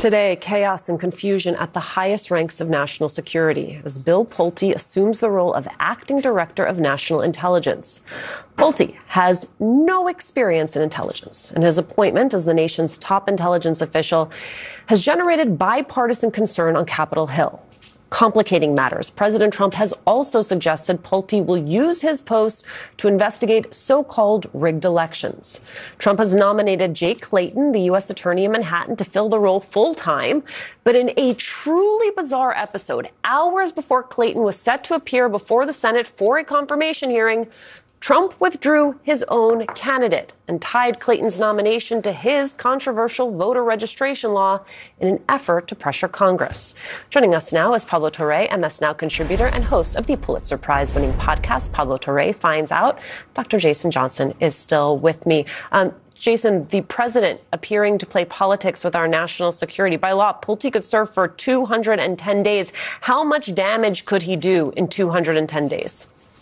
Today, chaos and confusion at the highest ranks of national security as Bill Pulte assumes the role of acting director of national intelligence. Pulte has no experience in intelligence, and his appointment as the nation's top intelligence official has generated bipartisan concern on Capitol Hill. Complicating matters, President Trump has also suggested Pulte will use his post to investigate so-called rigged elections. Trump has nominated Jake Clayton, the U.S. Attorney in Manhattan, to fill the role full-time. But in a truly bizarre episode, hours before Clayton was set to appear before the Senate for a confirmation hearing, Trump withdrew his own candidate and tied Clayton's nomination to his controversial voter registration law in an effort to pressure Congress. Joining us now is Pablo Torre, MS Now contributor and host of the Pulitzer Prize-winning podcast, Pablo Torre Finds Out. Dr. Jason Johnson is still with me. Jason, the president appearing to play politics with our national security. By law, Pulte could serve for 210 days. How much damage could he do in 210 days?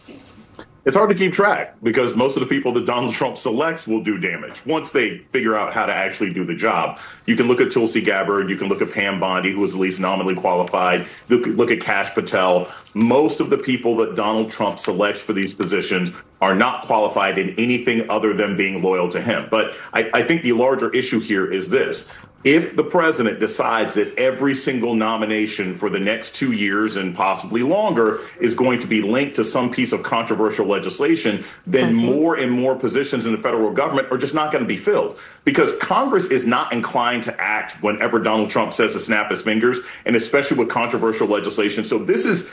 It's hard to keep track because most of the people that Donald Trump selects will do damage once they figure out how to actually do the job. You can look at Tulsi Gabbard. You can look at Pam Bondi, who is at least nominally qualified. Look at Kash Patel. Most of the people that Donald Trump selects for these positions are not qualified in anything other than being loyal to him. But I think the larger issue here is this. If the president decides that every single nomination for the next 2 years and possibly longer is going to be linked to some piece of controversial legislation, then more and more positions in the federal government are just not going to be filled because Congress is not inclined to act whenever Donald Trump says to snap his fingers, and especially with controversial legislation. So this is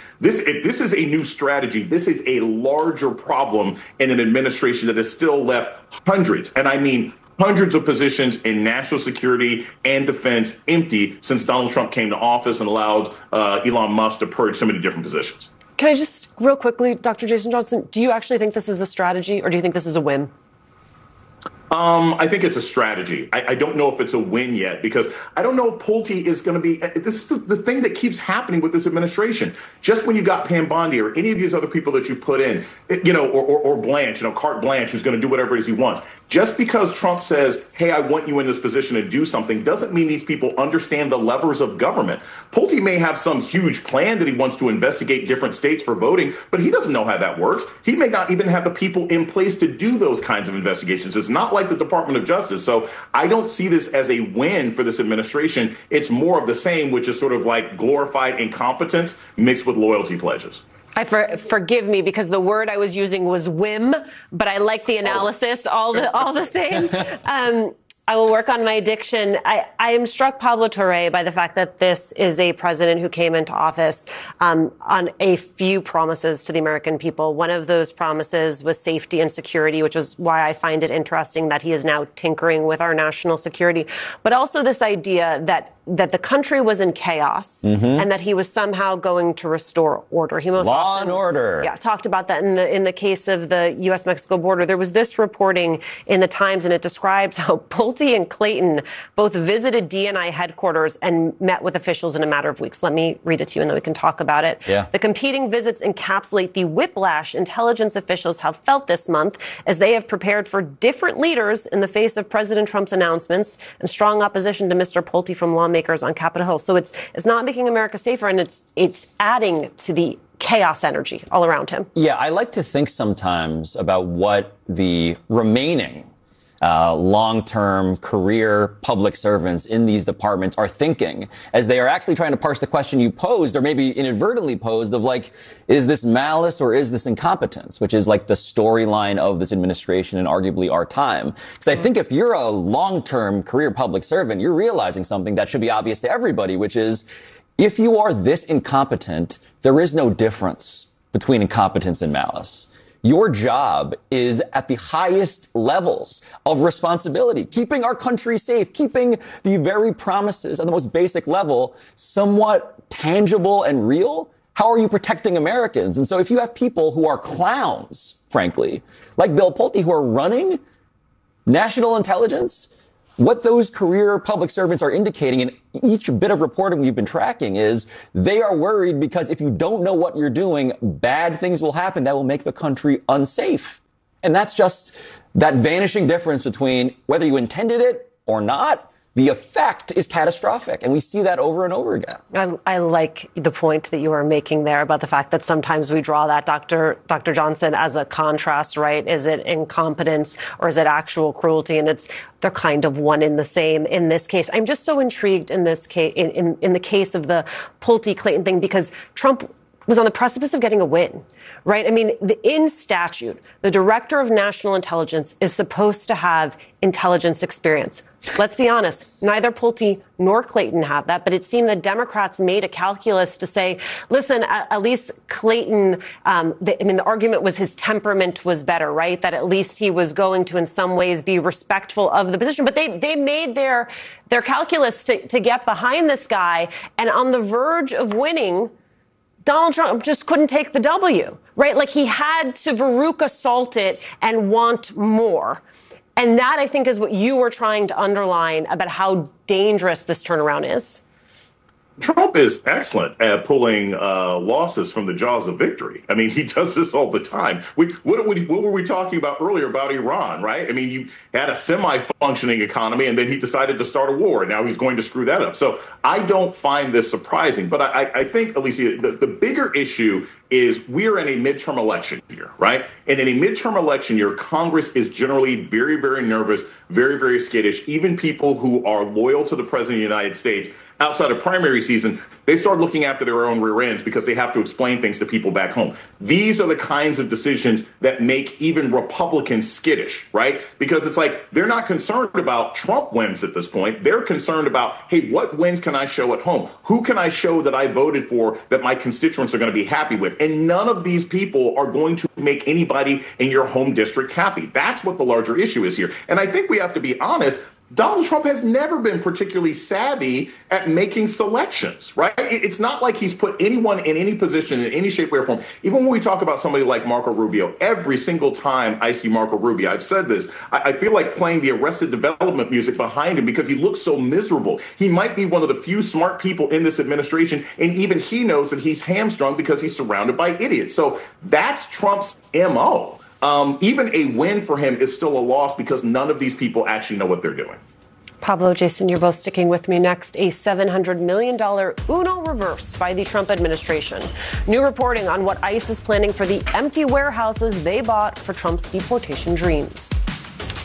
a new strategy. This is a larger problem in an administration that has still left hundreds, and I mean hundreds of positions in national security and defense empty since Donald Trump came to office and allowed Elon Musk to purge so many different positions. Can I just real quickly, Dr. Jason Johnson, do you actually think this is a strategy or do you think this is a win? I think it's a strategy. I don't know if it's a win yet because I don't know if Pulte is going to be. This is the thing that keeps happening with this administration. Just when you got Pam Bondi or any of these other people that you put in, or Blanche, Carte Blanche, who's going to do whatever it is he wants. Just because Trump says, hey, I want you in this position to do something doesn't mean these people understand the levers of government. Pulte may have some huge plan that he wants to investigate different states for voting, but he doesn't know how that works. He may not even have the people in place to do those kinds of investigations. It's not like the Department of Justice. So I don't see this as a win for this administration. It's more of the same, which is sort of like glorified incompetence mixed with loyalty pledges. Forgive me because the word I was using was whim, but I like the analysis all the same. I will work on my addiction. I am struck, Pablo Torre, by the fact that this is a president who came into office on a few promises to the American people. One of those promises was safety and security, which is why I find it interesting that he is now tinkering with our national security. But also this idea that the country was in chaos and that he was somehow going to restore order. He most Law often, and order. Yeah, talked about that in the case of the U.S.-Mexico border. There was this reporting in the Times, and it describes how Pulte and Clayton both visited DNI headquarters and met with officials in a matter of weeks. Let me read it to you, and then we can talk about it. Yeah. The competing visits encapsulate the whiplash intelligence officials have felt this month as they have prepared for different leaders in the face of President Trump's announcements and strong opposition to Mr. Pulte from lawmakers on Capitol Hill. So it's not making America safer, and it's adding to the chaos energy all around him. Yeah, I like to think sometimes about what the remaining long-term career public servants in these departments are thinking as they are actually trying to parse the question you posed, or maybe inadvertently posed, of like, is this malice or is this incompetence, which is like the storyline of this administration and arguably our time. Because I think if you're a long-term career public servant, you're realizing something that should be obvious to everybody, which is if you are this incompetent, there is no difference between incompetence and malice. Your job is at the highest levels of responsibility, keeping our country safe, keeping the very promises at the most basic level somewhat tangible and real. How are you protecting Americans? And so if you have people who are clowns, frankly, like Bill Pulte, who are running national intelligence, what those career public servants are indicating in each bit of reporting we've been tracking is they are worried because if you don't know what you're doing, bad things will happen that will make the country unsafe. And that's just that vanishing difference between whether you intended it or not the effect is catastrophic. And we see that over and over again. I like the point that you are making there about the fact that sometimes we draw that, Dr. Johnson, as a contrast, right? Is it incompetence or is it actual cruelty? And they're kind of one in the same in this case. I'm just so intrigued in this case, in the case of the Pulte-Clayton thing, because Trump was on the precipice of getting a win. Right? I mean, in statute, the director of national intelligence is supposed to have intelligence experience. Let's be honest, neither Pulte nor Clayton have that, but it seemed that Democrats made a calculus to say, listen, at least Clayton, the argument was his temperament was better, right? That at least he was going to, in some ways, be respectful of the position. But they made their calculus to get behind this guy, and on the verge of winning, Donald Trump just couldn't take the W, right? Like he had to Veruca Salt it and want more. And that, I think, is what you were trying to underline about how dangerous this turnaround is. Trump is excellent at pulling losses from the jaws of victory. I mean, he does this all the time. What were we talking about earlier about Iran, right? I mean, you had a semi-functioning economy, and then he decided to start a war, and now he's going to screw that up. So I don't find this surprising. But I think, Alicia, the bigger issue is we're in a midterm election year, right? And in a midterm election year, Congress is generally very, very nervous, very, very skittish. Even people who are loyal to the president of the United States outside of primary season, they start looking after their own rear ends because they have to explain things to people back home. These are the kinds of decisions that make even Republicans skittish, right? Because it's like they're not concerned about Trump wins at this point. They're concerned about, hey, what wins can I show at home? Who can I show that I voted for that my constituents are going to be happy with? And none of these people are going to make anybody in your home district happy. That's what the larger issue is here. And I think we have to be honest. Donald Trump has never been particularly savvy at making selections, right? It's not like he's put anyone in any position in any shape, way, or form. Even when we talk about somebody like Marco Rubio, every single time I see Marco Rubio, I've said this, I feel like playing the Arrested Development music behind him because he looks so miserable. He might be one of the few smart people in this administration, and even he knows that he's hamstrung because he's surrounded by idiots. So that's Trump's MO. Even a win for him is still a loss because none of these people actually know what they're doing. Pablo, Jason, you're both sticking with me. Next, a $700 million Uno reverse by the Trump administration. New reporting on what ICE is planning for the empty warehouses they bought for Trump's deportation dreams.